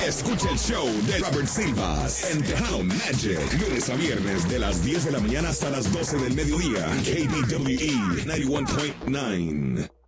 Escucha el show de Robert Silvas en Tejano Magic, lunes a viernes de las 10 de la mañana hasta las 12 del mediodía. KBWE 91.9.